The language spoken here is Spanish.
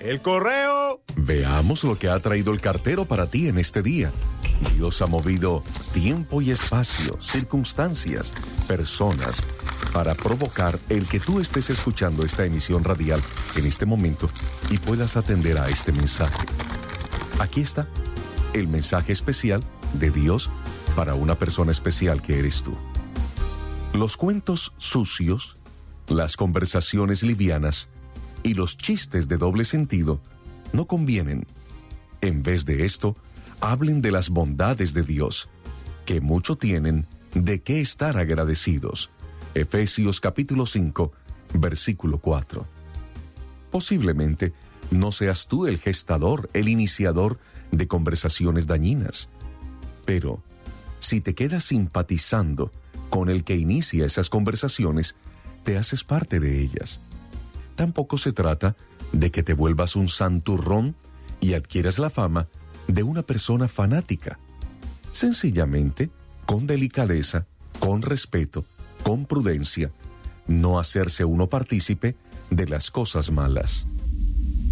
¡El correo! Veamos lo que ha traído el cartero para ti en este día. Dios ha movido tiempo y espacio, circunstancias, personas, para provocar el que tú estés escuchando esta emisión radial en este momento y puedas atender a este mensaje. Aquí está, el mensaje especial de Dios para una persona especial que eres tú. Los cuentos sucios, las conversaciones livianas y los chistes de doble sentido no convienen. En vez de esto, hablen de las bondades de Dios, que mucho tienen de qué estar agradecidos. Efesios capítulo 5, versículo 4. Posiblemente no seas tú el gestador, el iniciador de conversaciones dañinas, pero si te quedas simpatizando con el que inicia esas conversaciones, te haces parte de ellas. Tampoco se trata de que te vuelvas un santurrón y adquieras la fama de una persona fanática. Sencillamente, con delicadeza, con respeto, con prudencia, no hacerse uno partícipe de las cosas malas.